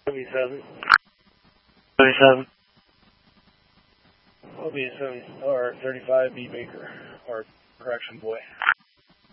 77. 77. Will be a 70 or 35 B Baker or correction boy.